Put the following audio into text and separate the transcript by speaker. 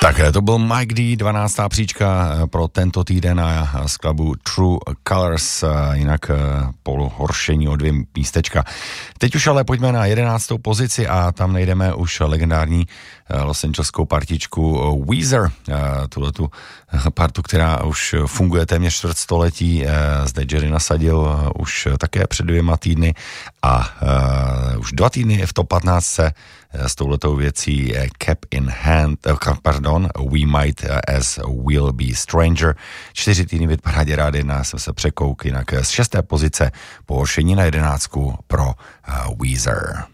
Speaker 1: Tak to byl Mike D, 12. příčka pro tento týden a skladbu True Colors, jinak poluhoršení o 2 místečka. Teď už ale pojďme na 11. pozici a tam najdeme už legendární Los Angeleskou partičku Weezer, tuhletu partu, která už funguje téměř čtvrtstoletí, zde Jerry nasadil už také před 2 týdny a už 2 týdny je v top 15 s touhletou věcí Cap in Hand, We Might As Will Be Stranger. 4 týdny v parádě rád 1, jsem se překouk, jinak z 6. pozice pohoršení na 11 pro Weezer.